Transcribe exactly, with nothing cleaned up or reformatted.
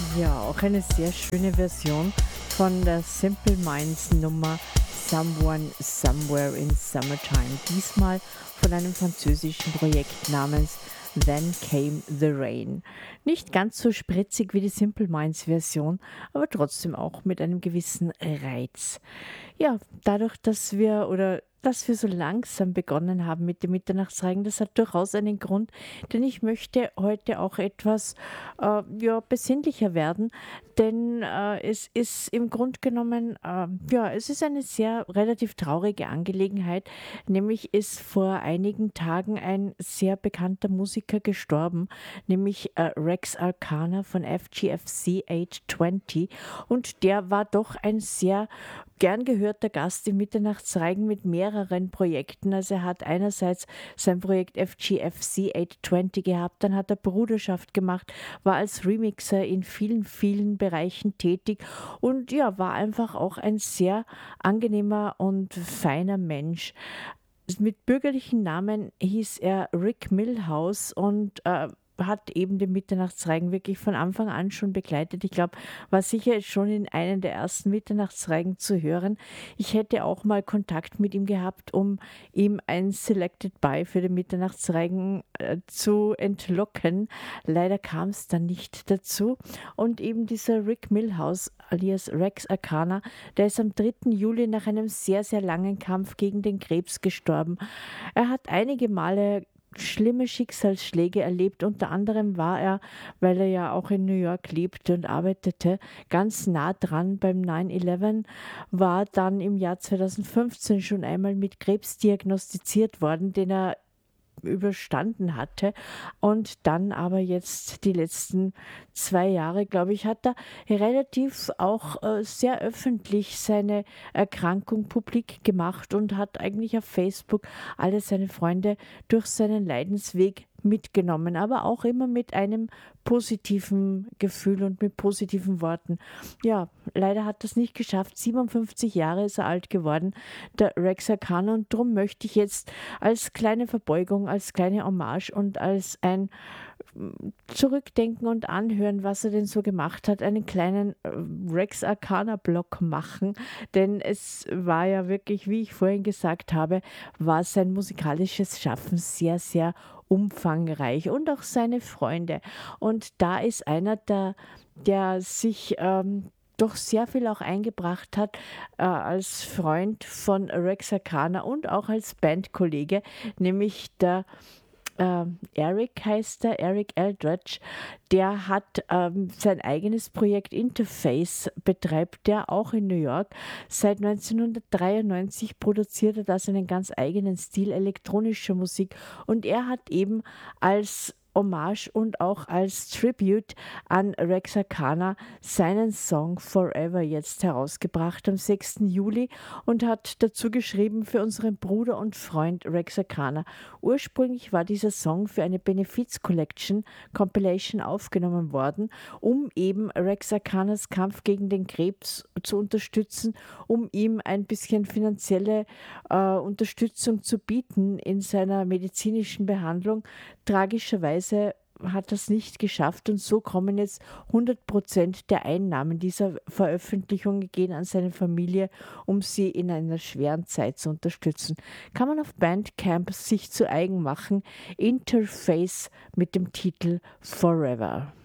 Ja, auch eine sehr schöne Version von der Simple Minds Nummer Someone Somewhere in Summertime. Diesmal von einem französischen Projekt namens Then Came the Rain. Nicht ganz so spritzig wie die Simple Minds Version, aber trotzdem auch mit einem gewissen Reiz. Ja, dadurch, dass wir oder dass wir so langsam begonnen haben mit dem Mitternachtsreigen, das hat durchaus einen Grund, denn ich möchte heute auch etwas äh, ja, besinnlicher werden, denn äh, es ist im Grund genommen, äh, ja, es ist eine sehr relativ traurige Angelegenheit, nämlich ist vor einigen Tagen ein sehr bekannter Musiker gestorben, nämlich äh, Rex Arcana von F G F C Age zwanzig, und der war doch ein sehr gern gehörter Gast im Mitternachtsreigen mit mehreren Projekten. Also er hat einerseits sein Projekt F G F C Age zwanzig gehabt, dann hat er Bruderschaft gemacht, war als Remixer in vielen, vielen Bereichen tätig und ja, war einfach auch ein sehr angenehmer und feiner Mensch. Mit bürgerlichen Namen hieß er Rick Milhouse und äh, hat eben den Mitternachtsreigen wirklich von Anfang an schon begleitet. Ich glaube, war sicher schon in einem der ersten Mitternachtsreigen zu hören. Ich hätte auch mal Kontakt mit ihm gehabt, um ihm ein Selected By für den Mitternachtsreigen äh, zu entlocken. Leider kam es dann nicht dazu. Und eben dieser Rick Milhouse alias Rex Arcana, der ist am dritten Juli nach einem sehr, sehr langen Kampf gegen den Krebs gestorben. Er hat einige Male schlimme Schicksalsschläge erlebt. Unter anderem war er, weil er ja auch in New York lebte und arbeitete, ganz nah dran beim neun elf, war dann im Jahr zweitausendfünfzehn schon einmal mit Krebs diagnostiziert worden, den er überstanden hatte, und dann aber jetzt die letzten zwei Jahre, glaube ich, hat er relativ auch äh, sehr öffentlich seine Erkrankung publik gemacht und hat eigentlich auf Facebook alle seine Freunde durch seinen Leidensweg mitgenommen, aber auch immer mit einem positiven Gefühl und mit positiven Worten. Ja, leider hat das nicht geschafft. siebenundfünfzig Jahre ist er alt geworden, der Rex Arcana, und darum möchte ich jetzt als kleine Verbeugung, als kleine Hommage und als ein Zurückdenken und anhören, was er denn so gemacht hat, einen kleinen äh, Rex Arcana Block machen, denn es war ja wirklich, wie ich vorhin gesagt habe, war sein musikalisches Schaffen sehr, sehr umfangreich und auch seine Freunde. Und da ist einer, der, der sich ähm, doch sehr viel auch eingebracht hat äh, als Freund von Rex Arcana und auch als Bandkollege, nämlich der ähm, Eric heißt er, Eric Eldridge. Der hat ähm, sein eigenes Projekt Interface, betreibt der auch in New York. Seit neunzehnhundertdreiundneunzig produziert er da seinen ganz eigenen Stil elektronischer Musik, und er hat eben als Hommage und auch als Tribute an Rex Arcana seinen Song Forever jetzt herausgebracht am sechsten Juli und hat dazu geschrieben: für unseren Bruder und Freund Rex Arcana. Ursprünglich war dieser Song für eine Benefiz-Collection Compilation aufgenommen worden, um eben Rex Arcanas Kampf gegen den Krebs zu unterstützen, um ihm ein bisschen finanzielle äh, Unterstützung zu bieten in seiner medizinischen Behandlung. Tragischerweise hat das nicht geschafft, und so kommen jetzt hundert Prozent der Einnahmen dieser Veröffentlichung gehen an seine Familie, um sie in einer schweren Zeit zu unterstützen. Kann man auf Bandcamp sich zu eigen machen. Interface mit dem Titel Forever.